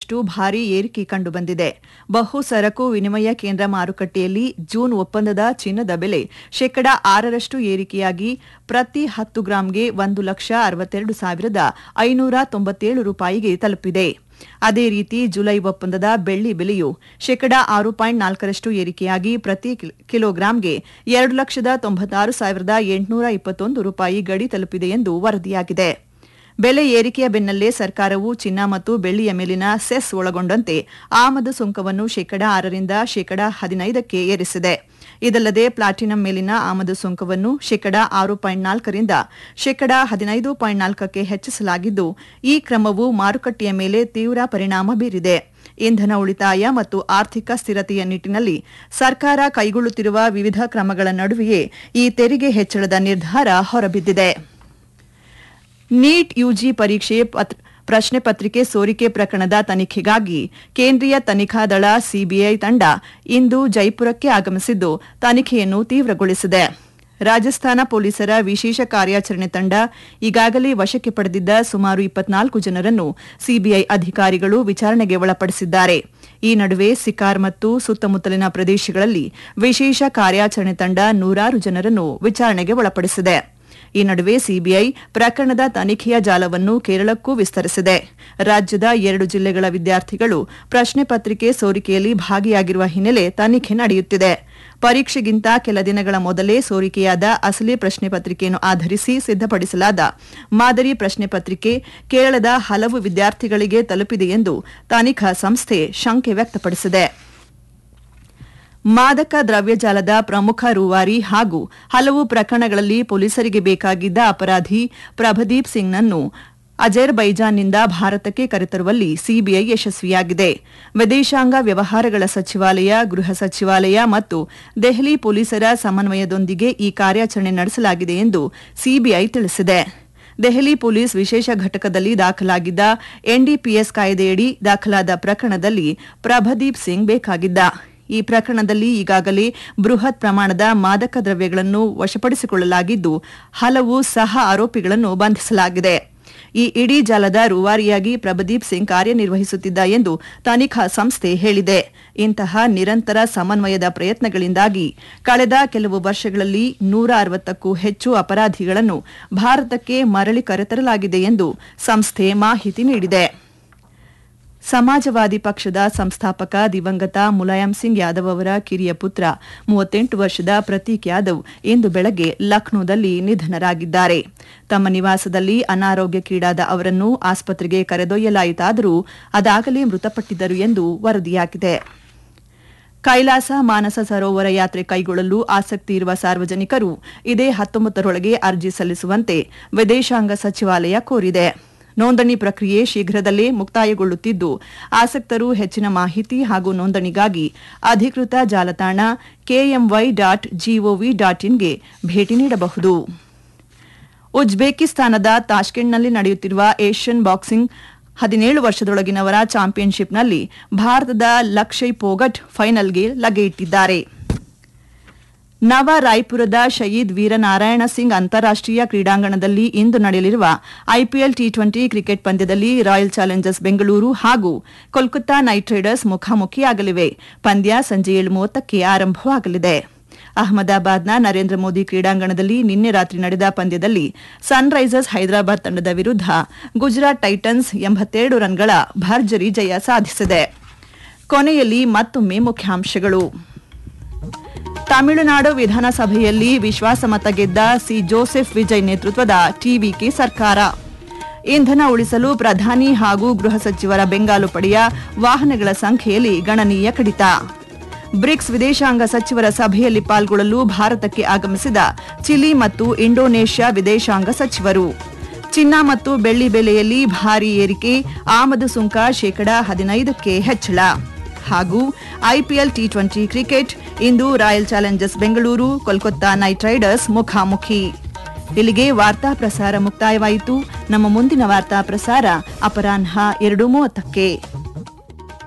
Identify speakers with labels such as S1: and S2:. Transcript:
S1: ರಷ್ಟು ಭಾರೀ ಏರಿಕೆ ಕಂಡುಬಂದಿದೆ. ಬಹು ಸರಕು ವಿನಿಮಯ ಕೇಂದ್ರ ಮಾರುಕಟ್ಟೆಯಲ್ಲಿ ಜೂನ್ ಒಪ್ಪಂದದ ಚಿನ್ನದ ಬೆಲೆ 6% ಏರಿಕೆಯಾಗಿ ಪ್ರತಿ 10 ಗ್ರಾಂಗೆ 1,62,597 ರೂಪಾಯಿಗೆ ತಲುಪಿದೆ. ಅದೇ ರೀತಿ ಜುಲೈ ಒಪ್ಪಂದದ ಬೆಳ್ಳಿ ಬೆಲೆಯು 6.4% ಏರಿಕೆಯಾಗಿ ಪ್ರತಿ ಕಿಲೋಗ್ರಾಂಗೆ 2,96,821 ರೂಪಾಯಿ ಗಡಿ ತಲುಪಿದೆ ಎಂದು ವರದಿಯಾಗಿದೆ. ಬೆಲೆ ಏರಿಕೆಯ ಬೆನ್ನಲ್ಲೇ ಸರ್ಕಾರವು ಚಿನ್ನ ಮತ್ತು ಬೆಳ್ಳಿಯ ಮೇಲಿನ ಸೆಸ್ ಒಳಗೊಂಡಂತೆ ಆಮದು ಸುಂಕವನ್ನು 6% 15% ಏರಿಸಿದೆ. ಇದಲ್ಲದೆ ಪ್ಲಾಟಿನಂ ಮೇಲಿನ ಆಮದು ಸುಂಕವನ್ನು 6.4% 15.4% ಹೆಚ್ಚಿಸಲಾಗಿದ್ದು, ಈ ಕ್ರಮವು ಮಾರುಕಟ್ಟೆಯ ಮೇಲೆ ತೀವ್ರ ಪರಿಣಾಮ ಬೀರಿದೆ. ಇಂಧನ ಉಳಿತಾಯ ಮತ್ತು ಆರ್ಥಿಕ ಸ್ಥಿರತೆಯ ನಿಟ್ಟಿನಲ್ಲಿ ಸರ್ಕಾರ ಕೈಗೊಳ್ಳುತ್ತಿರುವ ವಿವಿಧ ಕ್ರಮಗಳ ನಡುವೆಯೇ ಈ ತೆರಿಗೆ ಹೆಚ್ಚಳದ ನಿರ್ಧಾರ ಹೊರಬಿದ್ದಿದೆ. ನೀಟ್ ಯುಜಿ ಪರೀಕ್ಷೆ ಪ್ರಶ್ನೆ ಪತ್ರಿಕೆ ಸೋರಿಕೆ ಪ್ರಕರಣದ ತನಿಖೆಗಾಗಿ ಕೇಂದ್ರೀಯ ತನಿಖಾ ದಳ ಸಿಬಿಐ ತಂಡ ಇಂದು ಜೈಪುರಕ್ಕೆ ಆಗಮಿಸಿದ್ದು ತನಿಖೆಯನ್ನು ತೀವ್ರಗೊಳಿಸಿದೆ. ರಾಜಸ್ಥಾನ ಪೊಲೀಸರ ವಿಶೇಷ ಕಾರ್ಯಾಚರಣೆ ತಂಡ ಈಗಾಗಲೇ ವಶಕ್ಕೆ ಪಡೆದಿದ್ದ ಸುಮಾರು 24 ಜನರನ್ನು ಸಿಬಿಐ ಅಧಿಕಾರಿಗಳು ವಿಚಾರಣೆಗೆ ಒಳಪಡಿಸಿದ್ದಾರೆ. ಈ ನಡುವೆ ಸಿಕಾರ್ ಮತ್ತು ಸುತ್ತಮುತ್ತಲಿನ ಪ್ರದೇಶಗಳಲ್ಲಿ ವಿಶೇಷ ಕಾರ್ಯಾಚರಣೆ ತಂಡ ನೂರಾರು ಜನರನ್ನು ವಿಚಾರಣೆಗೆ ಒಳಪಡಿಸಿದೆ. ಈ ನಡುವೆ ಸಿಬಿಐ ಪ್ರಕರಣದ ತನಿಖೆಯ ಜಾಲವನ್ನು ಕೇರಳಕ್ಕೂ ವಿಸ್ತರಿಸಿದೆ. ರಾಜ್ಯದ 2 ಜಿಲ್ಲೆಗಳ ವಿದ್ಯಾರ್ಥಿಗಳು ಪ್ರಶ್ನೆ ಪತ್ರಿಕೆ ಸೋರಿಕೆಯಲ್ಲಿ ಭಾಗಿಯಾಗಿರುವ ಹಿನ್ನೆಲೆ ತನಿಖೆ ನಡೆಯುತ್ತಿದೆ. ಪರೀಕ್ಷೆಗಿಂತ ಕೆಲ ದಿನಗಳ ಮೊದಲೇ ಸೋರಿಕೆಯಾದ ಅಸಲಿ ಪ್ರಶ್ನೆ ಪತ್ರಿಕೆಯನ್ನು ಆಧರಿಸಿ ಸಿದ್ದಪಡಿಸಲಾದ ಮಾದರಿ ಪ್ರಶ್ನೆ ಪತ್ರಿಕೆ ಕೇರಳದ ಹಲವು ವಿದ್ಯಾರ್ಥಿಗಳಿಗೆ ತಲುಪಿದೆ ಎಂದು ತನಿಖಾ ಸಂಸ್ಥೆ ಶಂಕೆ ವ್ಯಕ್ತಪಡಿಸಿದೆ. ಮಾದಕ ದ್ರವ್ಯ ಜಾಲದ ಪ್ರಮುಖ ರೂವಾರಿ ಹಾಗೂ ಹಲವು ಪ್ರಕರಣಗಳಲ್ಲಿ ಪೊಲೀಸರಿಗೆ ಬೇಕಾಗಿದ್ದ ಅಪರಾಧಿ ಪ್ರಭದೀಪ್ ಸಿಂಗ್ನನ್ನು ಅಜರ್ಬೈಜಾನ್ನಿಂದ ಭಾರತಕ್ಕೆ ಕರೆತರುವಲ್ಲಿ ಸಿಬಿಐ ಯಶಸ್ವಿಯಾಗಿದೆ. ವಿದೇಶಾಂಗ ವ್ಯವಹಾರಗಳ ಸಚಿವಾಲಯ, ಗೃಹ ಸಚಿವಾಲಯ ಮತ್ತು ದೆಹಲಿ ಪೊಲೀಸರ ಸಮನ್ವಯದೊಂದಿಗೆ ಈ ಕಾರ್ಯಾಚರಣೆ ನಡೆಸಲಾಗಿದೆ ಎಂದು ಸಿಬಿಐ ತಿಳಿಸಿದೆ. ದೆಹಲಿ ಪೊಲೀಸ್ ವಿಶೇಷ ಘಟಕದಲ್ಲಿ ದಾಖಲಾಗಿದ್ದ ಎನ್ಡಿಪಿಎಸ್ ಕಾಯ್ದೆಯಡಿ ದಾಖಲಾದ ಪ್ರಕರಣದಲ್ಲಿ ಪ್ರಭದೀಪ್ ಸಿಂಗ್ ಬೇಕಾಗಿದ್ದ. ಈ ಪ್ರಕರಣದಲ್ಲಿ ಈಗಾಗಲೇ ಬೃಹತ್ ಪ್ರಮಾಣದ ಮಾದಕ ದ್ರವ್ಯಗಳನ್ನು ವಶಪಡಿಸಿಕೊಳ್ಳಲಾಗಿದ್ದು, ಹಲವು ಸಹ ಆರೋಪಿಗಳನ್ನು ಬಂಧಿಸಲಾಗಿದೆ. ಈ ಇಡೀ ಜಾಲದ ರೂವಾರಿಯಾಗಿ ಪ್ರಭದೀಪ್ ಸಿಂಗ್ ಕಾರ್ಯನಿರ್ವಹಿಸುತ್ತಿದ್ದ ಎಂದು ತನಿಖಾ ಸಂಸ್ಥೆ ಹೇಳಿದೆ. ಇಂತಹ ನಿರಂತರ ಸಮನ್ವಯದ ಪ್ರಯತ್ನಗಳಿಂದಾಗಿ ಕಳೆದ ಕೆಲವು ವರ್ಷಗಳಲ್ಲಿ 160ಕ್ಕೂ ಹೆಚ್ಚು ಅಪರಾಧಿಗಳನ್ನು ಭಾರತಕ್ಕೆ ಮರಳಿ ಕರೆತರಲಾಗಿದೆ ಎಂದು ಸಂಸ್ಥೆ ಮಾಹಿತಿ ನೀಡಿದೆ. ಸಮಾಜವಾದಿ ಪಕ್ಷದ ಸಂಸ್ಥಾಪಕ ದಿವಂಗತ ಮುಲಾಯಂ ಸಿಂಗ್ ಯಾದವ್ ಅವರ ಕಿರಿಯ ಪುತ್ರ 38 ವರ್ಷದ ಪ್ರತೀಕ್ ಯಾದವ್ ಇಂದು ಬೆಳಗ್ಗೆ ಲಕ್ನೋದಲ್ಲಿ ನಿಧನರಾಗಿದ್ದಾರೆ. ತಮ್ಮ ನಿವಾಸದಲ್ಲಿ ಅನಾರೋಗ್ಯಕ್ಕೀಡಾದ ಅವರನ್ನು ಆಸ್ಪತ್ರೆಗೆ ಕರೆದೊಯ್ಯಲಾಯಿತಾದರೂ ಅದಾಗಲೇ ಮೃತಪಟ್ಟಿದ್ದರು ಎಂದು ವರದಿಯಾಗಿದೆ. ಕೈಲಾಸ ಮಾನಸ ಸರೋವರ ಯಾತ್ರೆ ಕೈಗೊಳ್ಳಲು ಆಸಕ್ತಿ ಇರುವ ಸಾರ್ವಜನಿಕರು ಇದೇ 19ರೊಳಗೆ ಅರ್ಜಿ ಸಲ್ಲಿಸುವಂತೆ ವಿದೇಶಾಂಗ ಸಚಿವಾಲಯ ಕೋರಿದೆ. ನೋಂದಣಿ ಪ್ರಕ್ರಿಯೆ ಶೀಘ್ರದಲ್ಲೇ ಮುಕ್ತಾಯಗೊಳ್ಳುತ್ತಿದ್ದು, ಆಸಕ್ತರು ಹೆಚ್ಚಿನ ಮಾಹಿತಿ ಹಾಗೂ ನೋಂದಣಿಗಾಗಿ ಅಧಿಕೃತ ಜಾಲತಾಣ kmy.gov.inಗೆ ಭೇಟಿ ನೀಡಬಹುದು. ಉಜ್ಬೇಕಿಸ್ತಾನದ ತಾಷ್ಕೆಂಟ್ನಲ್ಲಿ ನಡೆಯುತ್ತಿರುವ ಏಷ್ಯನ್ ಬಾಕ್ಸಿಂಗ್ 17 ವರ್ಷದೊಳಗಿನವರ ಚಾಂಪಿಯನ್ಶಿಪ್ನಲ್ಲಿ ಭಾರತದ ಲಕ್ಷಯ್ ಪೋಗಟ್ ಫೈನಲ್ಗೆ ಲಗ್ಗೆಯಿಟ್ಟಿದ್ದಾರೆ. ನವ ರಾಯ್ಪುರದ ಶಹೀದ್ ವೀರನಾರಾಯಣ ಸಿಂಗ್ ಅಂತಾರಾಷ್ಟೀಯ ಕ್ರೀಡಾಂಗಣದಲ್ಲಿ ಇಂದು ನಡೆಯಲಿರುವ ಐಪಿಎಲ್ ಟಿ20 ಕ್ರಿಕೆಟ್ ಪಂದ್ಯದಲ್ಲಿ ರಾಯಲ್ ಚಾಲೆಂಜರ್ಸ್ ಬೆಂಗಳೂರು ಹಾಗೂ ಕೋಲ್ಕತಾ ನೈಟ್ ರೈಡರ್ಸ್ ಮುಖಾಮುಖಿಯಾಗಲಿವೆ. ಪಂದ್ಯ ಸಂಜೆ 7:30ಕ್ಕೆ ಆರಂಭವಾಗಲಿದೆ. ಅಹಮದಾಬಾದ್ನ ನರೇಂದ್ರ ಮೋದಿ ಕ್ರೀಡಾಂಗಣದಲ್ಲಿ ನಿನ್ನೆ ರಾತ್ರಿ ನಡೆದ ಪಂದ್ಯದಲ್ಲಿ ಸನ್ರೈಸರ್ಸ್ ಹೈದರಾಬಾದ್ ತಂಡದ ವಿರುದ್ಧ ಗುಜರಾತ್ ಟೈಟನ್ಸ್ 82 ರನ್ಗಳ ಭರ್ಜರಿ ಜಯ ಸಾಧಿಸಿದೆ. ಕೊನೆಯಲ್ಲಿ ಮತ್ತೊಮ್ಮೆ ಮುಖ್ಯಾಂಶಗಳು. ತಮಿಳುನಾಡು ವಿಧಾನಸಭೆಯಲ್ಲಿ ವಿಶ್ವಾಸಮತ ಗೆದ್ದ ಸಿ ಜೋಸೆಫ್ ವಿಜಯ್ ನೇತೃತ್ವದ ಟಿವಿಕೆ ಸರ್ಕಾರ. ಇಂಧನ ಉಳಿಸಲು ಪ್ರಧಾನಿ ಹಾಗೂ ಗೃಹ ಸಚಿವರ ಬೆಂಗಾಲು ಪಡೆಯ ವಾಹನಗಳ ಸಂಖ್ಯೆಯಲ್ಲಿ ಗಣನೀಯ ಕಡಿತ. ಬ್ರಿಕ್ಸ್ ವಿದೇಶಾಂಗ ಸಚಿವರ ಸಭೆಯಲ್ಲಿ ಪಾಲ್ಗೊಳ್ಳಲು ಭಾರತಕ್ಕೆ ಆಗಮಿಸಿದ ಚಿಲಿ ಮತ್ತು ಇಂಡೋನೇಷ್ಯಾ ವಿದೇಶಾಂಗ ಸಚಿವರು. ಚಿನ್ನ ಮತ್ತು ಬೆಳ್ಳಿ ಬೆಲೆಯಲ್ಲಿ ಭಾರೀ ಏರಿಕೆ, ಆಮದು ಸುಂಕ 15%ಕ್ಕೆ ಹೆಚ್ಚಳ. ಹಾಗೂ ಐಪಿಎಲ್ ಟಿ20 ಕ್ರಿಕೆಟ್ ಇಂದು royal Challengers Bengaluru Kolkata night Riders ಮುಖಾಮುಖಿ. ಇಲ್ಲಿಗೆ ವಾರ್ತಾ ಪ್ರಸಾರ ಮುಕ್ತಾಯವಾಯಿತು. ನಮ್ಮ ಮುಂದಿನ ವಾರ್ತಾ ಪ್ರಸಾರ ಅಪರಾಹ್ನ 2:30ಕ್ಕೆ.